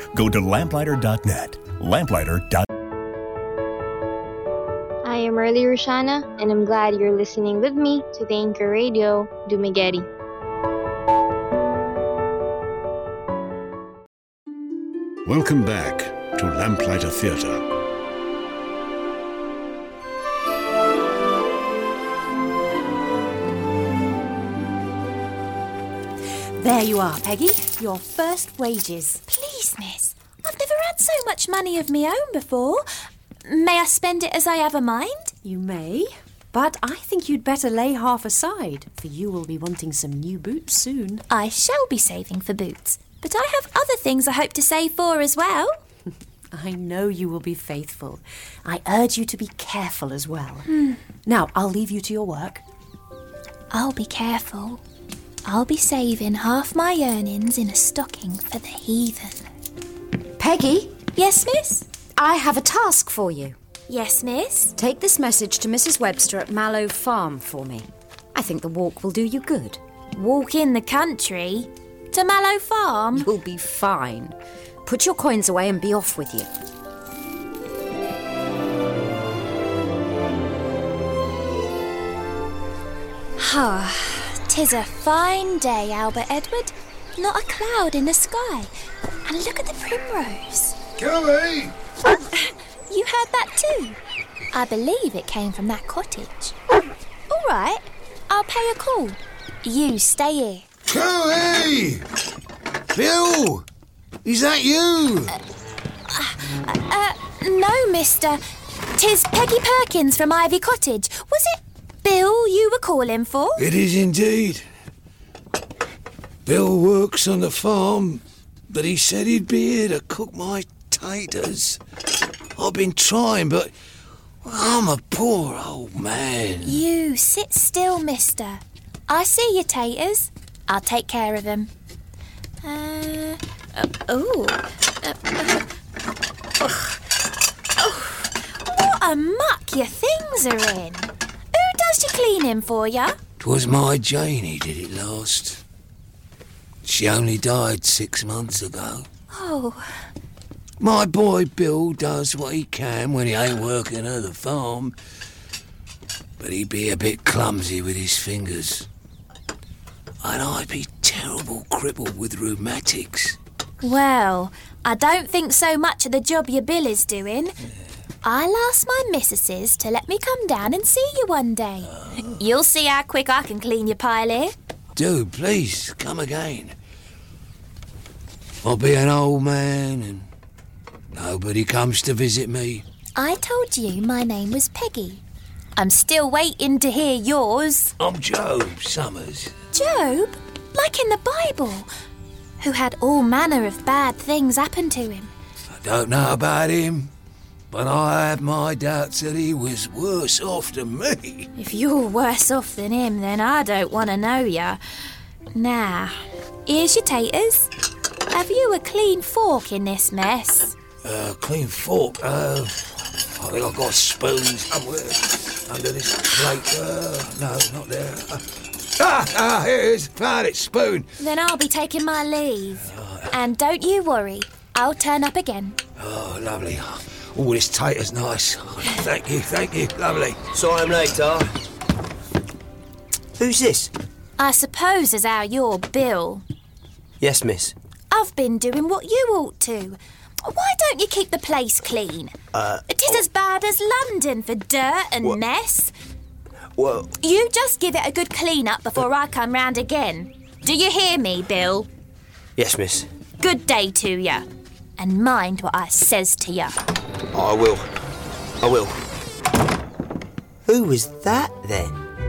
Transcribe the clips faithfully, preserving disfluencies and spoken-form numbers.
Go to lamplighter dot net. lamplighter dot net. I am Early Roshana, and I'm glad you're listening with me to the Anchor Radio Dumaguete. Welcome back to Lamplighter Theatre. There you are, Peggy. Your first wages. Please, miss. I've never had so much money of me own before. May I spend it as I have a mind? You may, but I think you'd better lay half aside, for you will be wanting some new boots soon. I shall be saving for boots, but I have other things I hope to save for as well. I know you will be faithful. I urge you to be careful as well. Hmm. Now, I'll leave you to your work. I'll be careful. I'll be saving half my earnings in a stocking for the heathen. Peggy? Yes, miss? I have a task for you. Yes, miss? Take this message to Missus Webster at Mallow Farm for me. I think the walk will do you good. Walk in the country? To Mallow Farm? You'll be fine. Put your coins away and be off with you. Ah, 'tis a fine day, Albert Edward. Not a cloud in the sky. And look at the primrose. Kelly! You heard that too? I believe it came from that cottage. All right, I'll pay a call. You stay here. Kelly! Bill! Is that you? Uh, uh, no, mister. 'Tis Peggy Perkins from Ivy Cottage. Was it Bill you were calling for? It is indeed. Bill works on the farm, but he said he'd be here to cook my taters. I've been trying, but I'm a poor old man. You sit still, mister. I see your taters. I'll take care of them. Uh, uh oh. Uh, uh, oh. Oh. What a muck your things are in. Who does your cleaning for ya? 'Twas my Janie did it last. She only died six months ago. Oh. My boy Bill does what he can when he ain't working at the farm, but he'd be a bit clumsy with his fingers. And I'd be terrible crippled with rheumatics. Well, I don't think so much of the job your Bill is doing. Yeah. I'll ask my missuses to let me come down and see you one day. Uh, You'll see how quick I can clean your pile here. Do, please, come again. I'll be an old man and nobody comes to visit me. I told you my name was Peggy. I'm still waiting to hear yours. I'm Job Summers. Job? Like in the Bible? Who had all manner of bad things happen to him. I don't know about him, but I have my doubts that he was worse off than me. If you're worse off than him, then I don't want to know ya. Now, here's your taters. Have you a clean fork in this mess? Uh, clean fork? Uh, I think I've got a spoon somewhere under this plate. Uh, no, not there. Uh, ah, ah, here it is. Found it, spoon. Then I'll be taking my leave. Uh, and don't you worry, I'll turn up again. Oh, lovely. Oh, this tater's nice. Oh, thank you, thank you. Lovely. Sorry I'm late, uh. Who's this? I suppose as how you're Bill. Yes, miss. I've been doing what you ought to. Why don't you keep the place clean? Uh, it is oh. as bad as London for dirt and what? mess. Well... You just give it a good clean-up before uh, I come round again. Do you hear me, Bill? Yes, miss. Good day to ya. And mind what I says to ya. I will. I will. Who was that, then?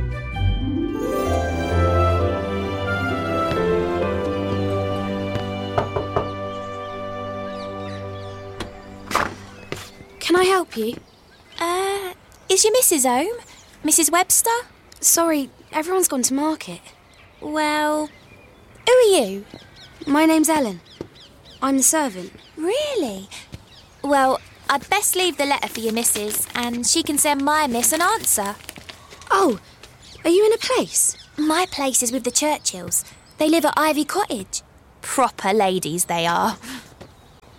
Can I help you? Uh, is your missus home? Missus Webster? Sorry, everyone's gone to market. Well, who are you? My name's Ellen. I'm the servant. Really? Well, I'd best leave the letter for your missus, and she can send my miss an answer. Oh, are you in a place? My place is with the Churchills. They live at Ivy Cottage. Proper ladies they are.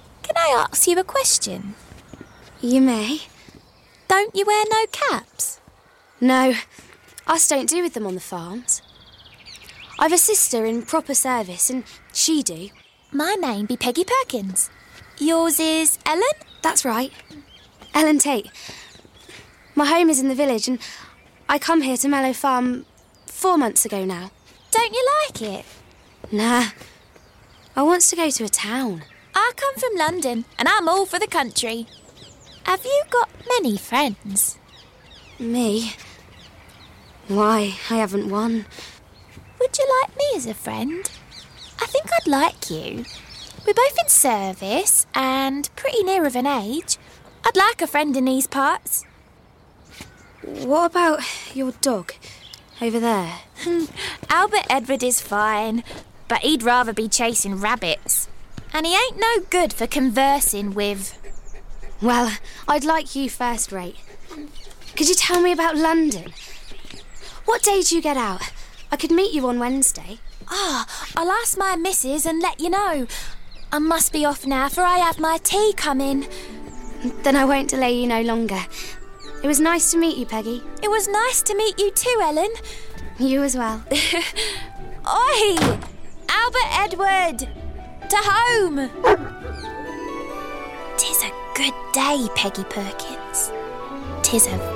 I ask you a question? You may. Don't you wear no caps? No, us don't do with them on the farms. I've a sister in proper service, and she do. My name be Peggy Perkins. Yours is Ellen? That's right. Ellen Tate. My home is in the village, and I come here to Mallow Farm four months ago now. Don't you like it? Nah. I wants to go to a town. I come from London, and I'm all for the country. Have you got many friends? Me? Why, I haven't one. Would you like me as a friend? I think I'd like you. We're both in service and pretty near of an age. I'd like a friend in these parts. What about your dog over there? Albert Edward is fine, but he'd rather be chasing rabbits. And he ain't no good for conversing with. Well, I'd like you first rate. Could you tell me about London? What day do you get out? I could meet you on Wednesday. Ah, oh, I'll ask my missus and let you know. I must be off now, for I have my tea coming. Then I won't delay you no longer. It was nice to meet you, Peggy. It was nice to meet you too, Ellen. You as well. Oi! Albert Edward! To home! Tis a good day, Peggy Perkins. Tis a